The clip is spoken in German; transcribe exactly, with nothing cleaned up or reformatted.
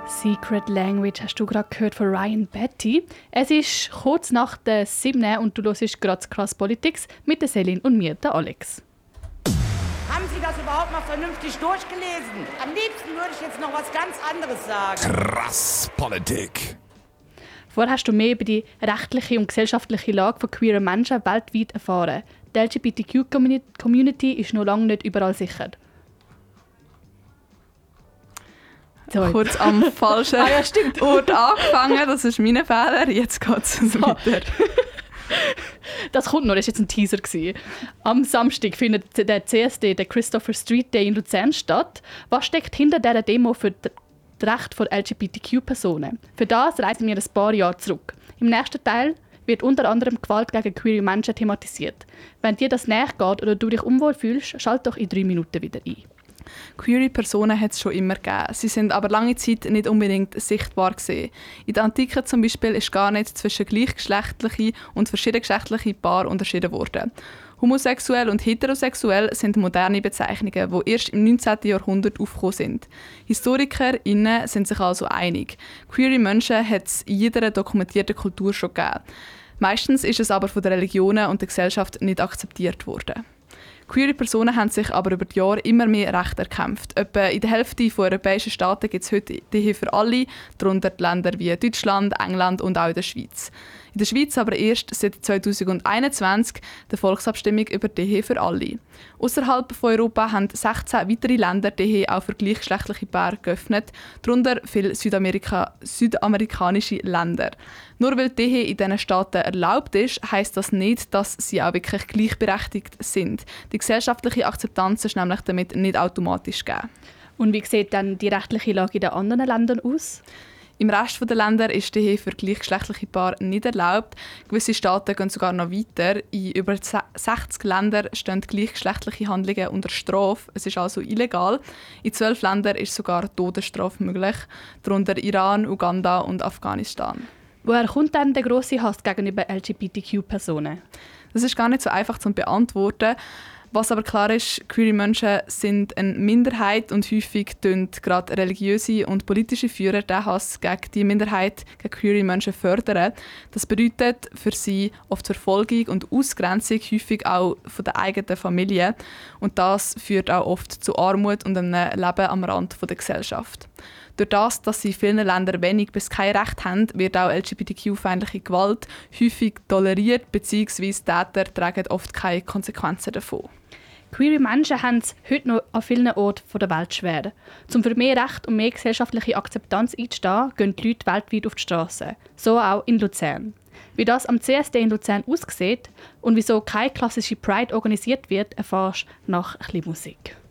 Secret Language hast du gerade gehört von Ryan Betty. Es ist kurz nach der sieben und du hörst gerade Krass Politics mit der Selin und mir, der Alex. Haben Sie das überhaupt mal vernünftig durchgelesen? Am liebsten würde ich jetzt noch was ganz anderes sagen. Krass Politik. Vorher hast du mehr über die rechtliche und gesellschaftliche Lage von queeren Menschen weltweit erfahren. Die L G B T Q-Community ist noch lange nicht überall sicher. So, kurz am falschen ah, ja, stimmt. Ort angefangen, das ist mein Fehler. Jetzt geht es so. weiter. Das kommt noch, das war jetzt ein Teaser. Am Samstag findet der C S D, der Christopher Street Day in Luzern statt. Was steckt hinter dieser Demo für das Recht von L G B T Q-Personen? Für das reisen wir ein paar Jahre zurück. Im nächsten Teil wird unter anderem Gewalt gegen queere Menschen thematisiert. Wenn dir das näher geht oder du dich unwohl fühlst, schalt doch in drei Minuten wieder ein. Queere Personen hat es schon immer gegeben. Sie sind aber lange Zeit nicht unbedingt sichtbar gewesen. In der Antike zum Beispiel ist gar nicht zwischen gleichgeschlechtlichen und verschiedengeschlechtlichen Paaren unterschieden worden. Homosexuell und heterosexuell sind moderne Bezeichnungen, die erst im neunzehnten Jahrhundert aufgekommen sind. HistorikerInnen sind sich also einig. Queere Menschen hat es in jeder dokumentierten Kultur schon gegeben. Meistens ist es aber von den Religionen und der Gesellschaft nicht akzeptiert worden. Queere Personen haben sich aber über die Jahre immer mehr Rechte erkämpft. Etwa in der Hälfte der europäischen Staaten gibt es heute die Ehe für alle, darunter die Länder wie Deutschland, England und auch in der Schweiz. In der Schweiz aber erst seit zweitausendeinundzwanzig der Volksabstimmung über die Ehe für alle. Außerhalb von Europa haben sechzehn weitere Länder die Ehe auch für gleichgeschlechtliche Paare geöffnet, darunter viele Südamerika- südamerikanische Länder. Nur weil die Ehe in diesen Staaten erlaubt ist, heisst das nicht, dass sie auch wirklich gleichberechtigt sind. Die gesellschaftliche Akzeptanz ist nämlich damit nicht automatisch gegeben. Und wie sieht dann die rechtliche Lage in den anderen Ländern aus? Im Rest der Länder ist die Ehe für gleichgeschlechtliche Paare nicht erlaubt. Gewisse Staaten gehen sogar noch weiter. In über sechzig Ländern stehen gleichgeschlechtliche Handlungen unter Strafe. Es ist also illegal. In zwölf Ländern ist sogar Todesstrafe möglich, darunter Iran, Uganda und Afghanistan. Woher kommt dann der grosse Hass gegenüber L G B T Q-Personen? Das ist gar nicht so einfach zu beantworten. Was aber klar ist, queere Menschen sind eine Minderheit und häufig fördern gerade religiöse und politische Führer den Hass gegen die Minderheit, gegen queere Menschen fördern. Das bedeutet für sie oft Verfolgung und Ausgrenzung, häufig auch von der eigenen Familie. Und das führt auch oft zu Armut und einem Leben am Rand der Gesellschaft. Durch das, dass sie in vielen Ländern wenig bis kein Recht haben, wird auch L G B T Q-feindliche Gewalt häufig toleriert, bzw. Täter tragen oft keine Konsequenzen davon. Queere Menschen haben es heute noch an vielen Orten der Welt schwer. Um für mehr Recht und mehr gesellschaftliche Akzeptanz einzustehen, gehen die Leute weltweit auf die Straße. So auch in Luzern. Wie das am C S D in Luzern aussieht und wieso keine klassische Pride organisiert wird, erfährst du nach ein bisschen Musik.